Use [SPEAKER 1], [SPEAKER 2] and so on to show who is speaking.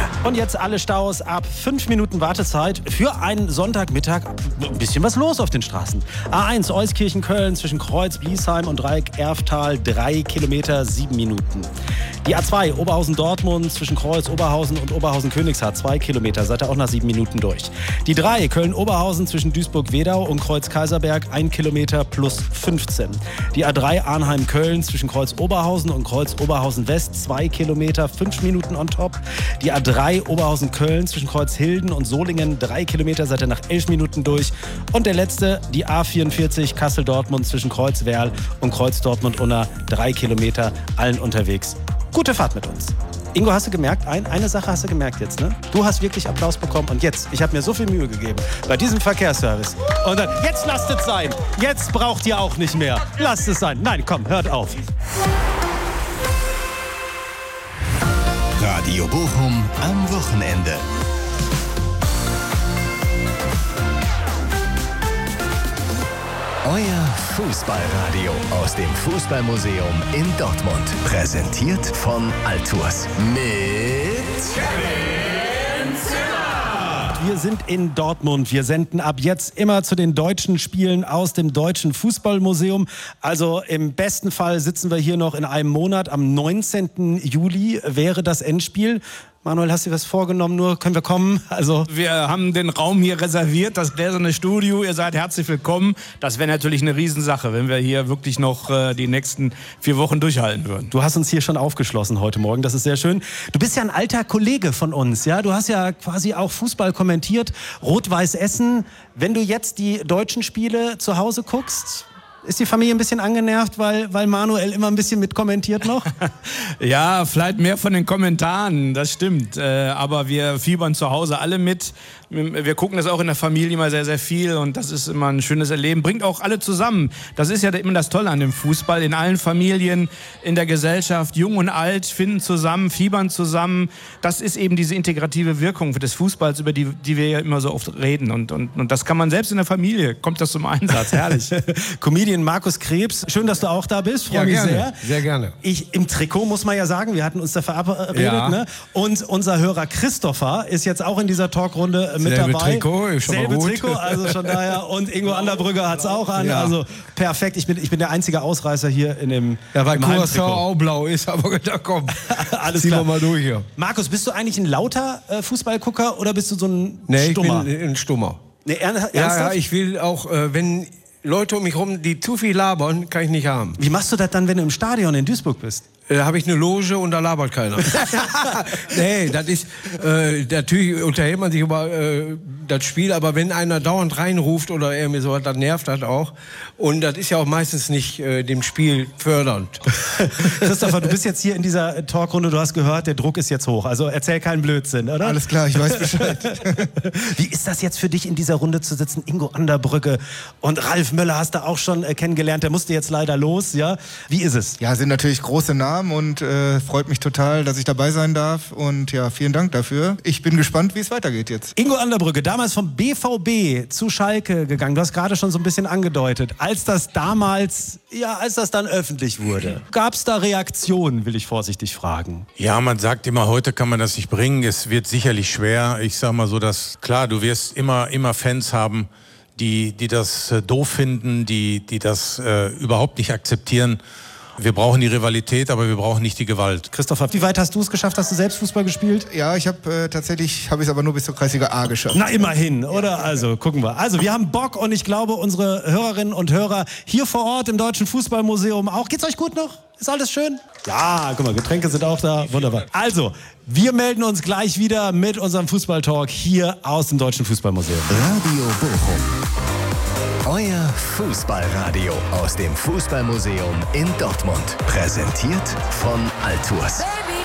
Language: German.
[SPEAKER 1] Und jetzt alle Staus ab 5 Minuten Wartezeit für einen Sonntagmittag. Ein bisschen was los auf den Straßen. A1 Euskirchen-Köln zwischen Kreuz, Bliesheim und Dreieck Erftal 3 Kilometer 7 Minuten. Die A2 Oberhausen-Dortmund zwischen Kreuz, Oberhausen und Oberhausen-Königshardt 2 Kilometer. Seid ihr auch nach 7 Minuten durch. Die 3 Köln-Oberhausen zwischen Duisburg-Wedau und Kreuz-Kaiserberg 1 Kilometer plus 15. Die A3 Arnheim-Köln zwischen Kreuz-Oberhausen und Kreuz-Oberhausen-West 2 Kilometer 5 Minuten on top. Die A3 Oberhausen-Köln zwischen Kreuzhilden und Solingen 3 Kilometer, seid ihr nach 11 Minuten durch. Und der letzte, die A44 Kassel-Dortmund zwischen Kreuz-Werl und Kreuz-Dortmund-Unna 3 Kilometer, allen unterwegs. Gute Fahrt mit uns. Ingo, hast du gemerkt? Eine Sache hast du gemerkt jetzt, ne? Du hast wirklich Applaus bekommen und jetzt, ich habe mir so viel Mühe gegeben bei diesem Verkehrsservice. Und dann, jetzt lasst es sein. Jetzt braucht ihr auch nicht mehr. Lasst es sein. Nein, komm, hört auf.
[SPEAKER 2] Radio Bochum am Wochenende. Euer Fußballradio aus dem Fußballmuseum in Dortmund. Präsentiert von Altours. Mit Kevin Zimmer.
[SPEAKER 1] Wir sind in Dortmund. Wir senden ab jetzt immer zu den deutschen Spielen aus dem Deutschen Fußballmuseum. Also im besten Fall sitzen wir hier noch in einem Monat. Am 19. Juli wäre das Endspiel. Manuel, hast du dir was vorgenommen? Nur können wir kommen? Also
[SPEAKER 3] wir haben den Raum hier reserviert, das gläserne Studio. Ihr seid herzlich willkommen. Das wäre natürlich eine Riesensache, wenn wir hier wirklich noch die nächsten 4 Wochen durchhalten würden.
[SPEAKER 1] Du hast uns hier schon aufgeschlossen heute Morgen. Das ist sehr schön. Du bist ja ein alter Kollege von uns. Ja? Du hast ja quasi auch Fußball kommentiert. Rot-Weiß Essen. Wenn du jetzt die deutschen Spiele zu Hause guckst, ist die Familie ein bisschen angenervt, weil Manuel immer ein bisschen mitkommentiert noch?
[SPEAKER 3] Ja, vielleicht mehr von den Kommentaren, das stimmt. Aber wir fiebern zu Hause alle mit. Wir gucken das auch in der Familie immer sehr, sehr viel und das ist immer ein schönes Erleben. Bringt auch alle zusammen. Das ist ja immer das Tolle an dem Fußball. In allen Familien, in der Gesellschaft, jung und alt finden zusammen, fiebern zusammen. Das ist eben diese integrative Wirkung des Fußballs, über die wir ja immer so oft reden. Und das kann man selbst in der Familie, kommt das zum Einsatz. Herrlich.
[SPEAKER 1] Comedian Markus Krebs, schön, dass du auch da bist. Freue mich sehr.
[SPEAKER 4] Sehr gerne.
[SPEAKER 1] Im Trikot, muss man ja sagen, wir hatten uns da verabredet. Ja. Ne? Und unser Hörer Christopher ist jetzt auch in dieser Talkrunde mit
[SPEAKER 4] Selbe
[SPEAKER 1] dabei.
[SPEAKER 4] Trikot,
[SPEAKER 1] Selbe Trikot, also schon daher. Und Ingo Anderbrügge hat es auch an. Ja. Also perfekt. Ich bin der einzige Ausreißer hier in dem
[SPEAKER 4] weil Curaçao auch blau ist, aber da komm.
[SPEAKER 1] Alles
[SPEAKER 4] ziehen
[SPEAKER 1] klar.
[SPEAKER 4] wir mal durch hier.
[SPEAKER 1] Markus, bist du eigentlich ein lauter Fußballgucker oder bist du so ein
[SPEAKER 4] Stummer?
[SPEAKER 1] Nee,
[SPEAKER 4] ich bin ein Stummer.
[SPEAKER 1] Nee, ernsthaft?
[SPEAKER 4] Ja, ich will auch, wenn Leute um mich rum, die zu viel labern, kann ich nicht haben.
[SPEAKER 1] Wie machst du das dann, wenn du im Stadion in Duisburg bist?
[SPEAKER 4] Da habe ich eine Loge und da labert keiner. Nee, das ist, natürlich unterhält man sich über das Spiel, aber wenn einer dauernd reinruft oder irgendwie sowas, dann nervt das auch. Und das ist ja auch meistens nicht dem Spiel fördernd.
[SPEAKER 1] Christopher, du bist jetzt hier in dieser Talkrunde, du hast gehört, der Druck ist jetzt hoch. Also erzähl keinen Blödsinn, oder?
[SPEAKER 5] Alles klar, ich weiß Bescheid.
[SPEAKER 1] Wie ist das jetzt für dich, in dieser Runde zu sitzen? Ingo Anderbrügge und Ralf Möller hast du auch schon kennengelernt. Der musste jetzt leider los, ja? Wie ist es?
[SPEAKER 5] Ja, sind natürlich große Namen und freut mich total, dass ich dabei sein darf. Und ja, vielen Dank dafür. Ich bin gespannt, wie es weitergeht jetzt.
[SPEAKER 1] Ingo Anderbrügge, damals vom BVB zu Schalke gegangen. Du hast gerade schon so ein bisschen angedeutet. Als das dann öffentlich wurde, gab es da Reaktionen, will ich vorsichtig fragen?
[SPEAKER 6] Ja, man sagt immer, heute kann man das nicht bringen. Es wird sicherlich schwer. Ich sag mal so, dass klar, du wirst immer Fans haben, die das doof finden, die das überhaupt nicht akzeptieren. Wir brauchen die Rivalität, aber wir brauchen nicht die Gewalt.
[SPEAKER 1] Christopher, wie weit hast du es geschafft? Hast du selbst Fußball gespielt?
[SPEAKER 5] Ja, ich habe tatsächlich, habe ich es aber nur bis zur Kreisliga A geschafft.
[SPEAKER 1] Na, immerhin, oder? Also, gucken wir. Also, wir haben Bock und ich glaube, unsere Hörerinnen und Hörer hier vor Ort im Deutschen Fußballmuseum auch. Geht's euch gut noch? Ist alles schön? Ja, guck mal, Getränke sind auch da. Wunderbar. Also, wir melden uns gleich wieder mit unserem Fußballtalk hier aus dem Deutschen Fußballmuseum.
[SPEAKER 2] Radio Bochum. Euer Fußballradio aus dem Fußballmuseum in Dortmund. Präsentiert von Altours.
[SPEAKER 7] Baby.